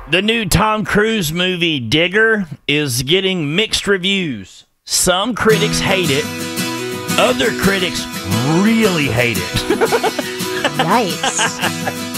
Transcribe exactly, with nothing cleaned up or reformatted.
The new Tom Cruise movie, Digger, is getting mixed reviews. Some critics hate it. Other critics really hate it. Yikes.